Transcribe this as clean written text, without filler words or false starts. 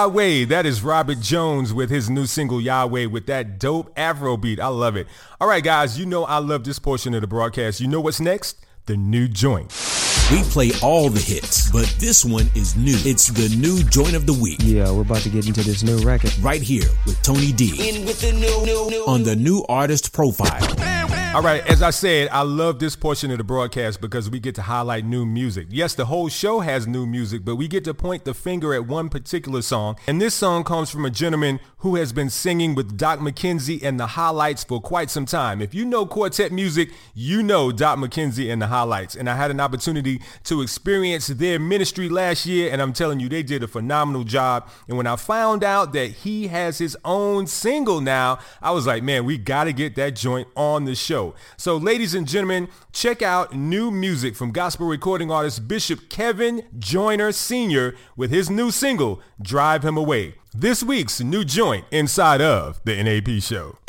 Yahweh, that is Robert Jones with his new single Yahweh with that dope Afro beat. I love it. All right, guys, you know I love this portion of the broadcast. You know what's next? The new joint. We play all the hits, but this one is new. It's the new joint of the week. Yeah, we're about to get into this new record. Right here with Tony D. In with the new. On the New Artist Profile. All right, as I said, I love this portion of the broadcast because we get to highlight new music. Yes, the whole show has new music, but we get to point the finger at one particular song. And this song comes from a gentleman who has been singing with Doc McKenzie and the Highlights for quite some time. If you know quartet music, you know Doc McKenzie and the Highlights. And I had an opportunity to experience their ministry last year, and I'm telling you, they did a phenomenal job. And when I found out that he has his own single now, I was like, man, we got to get that joint on the show. So ladies and gentlemen, check out new music from gospel recording artist Bishop Kevin Joyner Sr. with his new single, Drive Him Away. This week's new joint inside of the NAP show.